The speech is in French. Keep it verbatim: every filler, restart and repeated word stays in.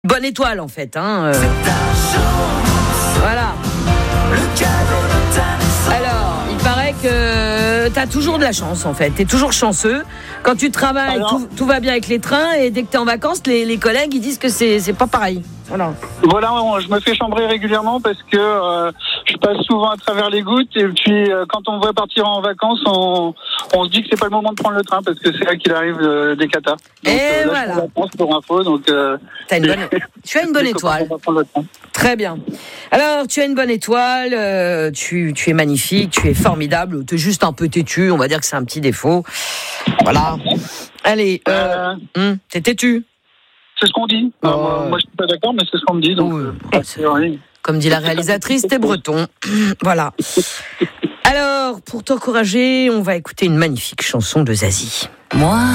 Bonne étoile en fait. Hein, euh. Voilà. Alors, il paraît que t'as toujours de la chance en fait. T'es toujours chanceux. Quand tu travailles, Alors, tout, tout va bien avec les trains, et dès que t'es en vacances, les, les collègues ils disent que c'est, c'est pas pareil. Voilà. Voilà, je me fais chambrer régulièrement parce que euh, je passe souvent à travers les gouttes et puis euh, quand on va partir en vacances, on, on se dit que c'est pas le moment de prendre le train parce que c'est là qu'il arrive euh, des catas. Donc, et euh, là, voilà. je suis en vacances pour info, donc. Euh, T'as une bonne... Tu as une bonne étoile. Très bien. Alors, tu as une bonne étoile, euh, tu, tu es magnifique, tu es formidable, tu es juste un peu têtu, on va dire que c'est un petit défaut. Voilà. Allez, euh, euh, hum, t'es têtu. C'est ce qu'on dit. Oh. Alors, moi, moi, je suis pas d'accord, mais c'est ce qu'on me dit. Donc, Oui. euh, c'est vrai. Comme dit la réalisatrice, t'es breton. Voilà. Alors, pour t'encourager, on va écouter une magnifique chanson de Zazie. Moi